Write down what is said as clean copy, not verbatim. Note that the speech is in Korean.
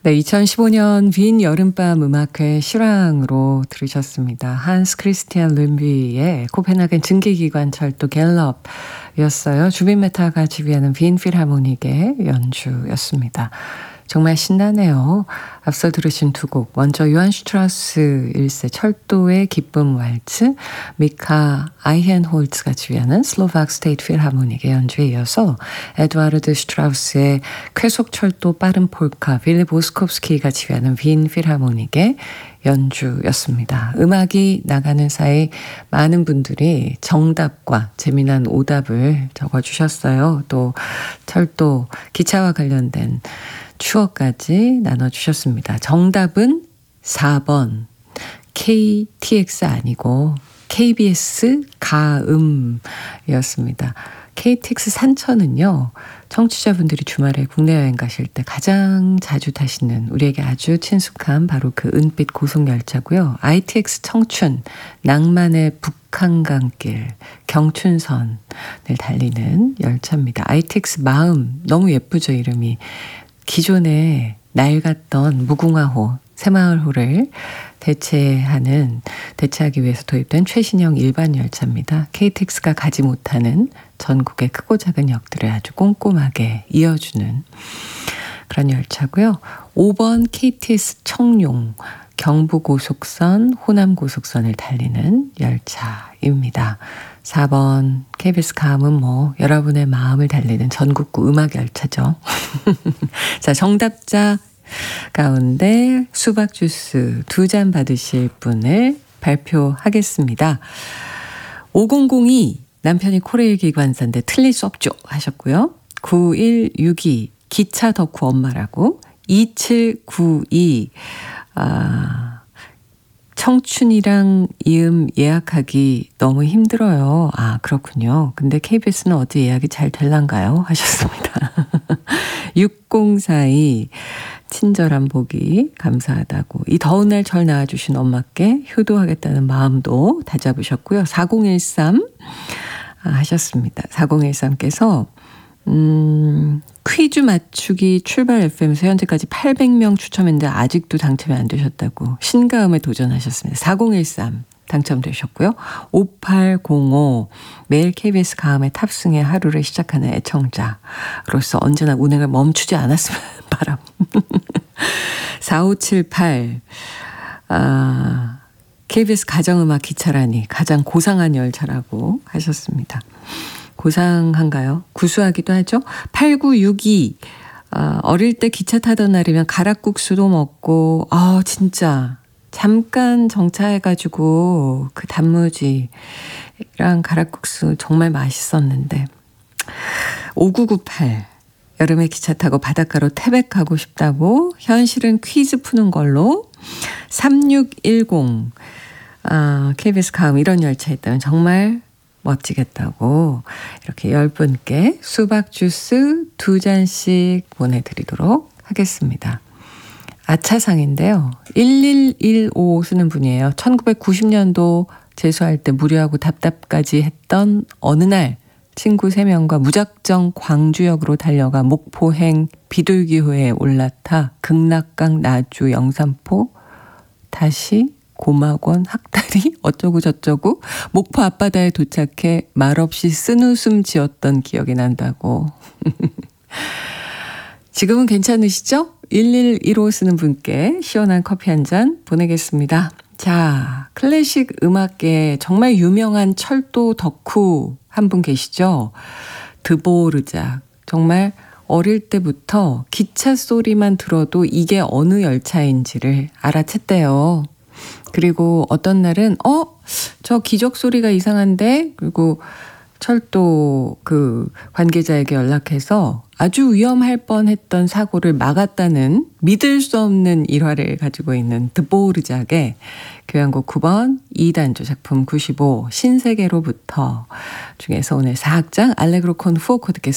네, 2015년 빈 여름밤 음악회 실황으로 들으셨습니다. 한스 크리스티안 름비의 코펜하겐 증기기관 철도 갤럽이었어요. 주빈 메타가 지휘하는 빈 필하모닉의 연주였습니다. 정말 신나네요. 앞서 들으신 두 곡. 먼저 요한 슈트라우스 1세 철도의 기쁨 왈츠, 미카 아이헨홀츠가 지휘하는 슬로바크 스테이트 필하모닉의 연주에 이어서 에드와르드 슈트라우스의 쾌속 철도 빠른 폴카, 빌리 보스콥스키가 지휘하는 빈 필하모닉의 연주였습니다. 음악이 나가는 사이 많은 분들이 정답과 재미난 오답을 적어주셨어요. 또 철도, 기차와 관련된 추억까지 나눠주셨습니다. 정답은 4번 KTX 아니고 KBS 가음이었습니다. KTX 산천은요, 청취자분들이 주말에 국내 여행 가실 때 가장 자주 타시는 우리에게 아주 친숙한 바로 그 은빛 고속열차고요. ITX 청춘, 낭만의 북한강길, 경춘선을 달리는 열차입니다. ITX 마음, 너무 예쁘죠, 이름이. 기존에 낡았던 무궁화호, 새마을호를 대체하기 위해서 도입된 최신형 일반 열차입니다. KTX가 가지 못하는 전국의 크고 작은 역들을 아주 꼼꼼하게 이어주는 그런 열차고요. 5번 KTX 청룡, 경부고속선, 호남고속선을 달리는 열차입니다. 4번 KBS 가음은 뭐 여러분의 마음을 달리는 전국구 음악 열차죠. 자, 정답자 가운데 수박 주스 2잔 받으실 분을 발표하겠습니다. 5002 남편이 코레일 기관사인데 틀릴 수 없죠 하셨고요. 9162 기차 덕후 엄마라고, 2792 청춘이랑 이음 예약하기 너무 힘들어요. 아, 그렇군요. 근데 KBS는 어디 예약이 잘 될란가요? 하셨습니다. 6042 친절한 보기 감사하다고, 이 더운 날 절 낳아주신 엄마께 효도하겠다는 마음도 다잡으셨고요. 4013 하셨습니다. 4013께서 퀴즈 맞추기 출발 FM에서 현재까지 800명 추첨했는데 아직도 당첨이 안 되셨다고 신가음에 도전하셨습니다. 4013 당첨되셨고요. 5805 매일 KBS 가음에 탑승해 하루를 시작하는 애청자로서 언제나 운행을 멈추지 않았으면 바람. 4578 KBS 가정음악 기차라니 가장 고상한 열차라고 하셨습니다. 고상한가요? 구수하기도 하죠. 8962 어릴 때 기차 타던 날이면 가락국수도 먹고 진짜 잠깐 정차해가지고 그 단무지랑 가락국수 정말 맛있었는데. 5998 여름에 기차 타고 바닷가로 태백하고 싶다고, 현실은 퀴즈 푸는 걸로. 3610 KBS 가음 이런 열차 있다면 정말 멋지겠다고 이렇게 10분께 수박 주스 2잔씩 보내드리도록 하겠습니다. 아차상인데요. 1115 쓰는 분이에요. 1990년도 재수할 때 무료하고 답답까지 했던 어느 날 친구 3명과 무작정 광주역으로 달려가 목포행 비둘기호에 올라타 극락강 나주 영산포 다시 고막원 학다리 어쩌고 저쩌고 목포 앞바다에 도착해 말없이 쓴웃음 지었던 기억이 난다고. 지금은 괜찮으시죠? 1115 쓰는 분께 시원한 커피 한 잔 보내겠습니다. 자, 클래식 음악계 정말 유명한 철도 덕후 한 분 계시죠? 드보르작. 정말 어릴 때부터 기차 소리만 들어도 이게 어느 열차인지를 알아챘대요. 그리고 어떤 날은 저 기적 소리가 이상한데, 그리고 철도 그 관계자에게 연락해서 아주 위험할 뻔했던 사고를 막았다는 믿을 수 없는 일화를 가지고 있는 드보르작의 교향곡 9번 2단조 작품 95 신세계로부터 중에서 오늘 4악장 알레그로 콘 후오코 듣겠습니다.